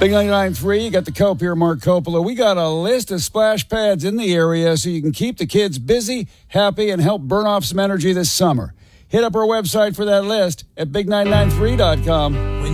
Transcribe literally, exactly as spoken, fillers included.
Big ninety-nine point three, you got the Cope here, Mark Coppola. We got a list of splash pads in the area so you can keep the kids busy, happy, and help burn off some energy this summer. Hit up our website for that list at big nine nine three dot com.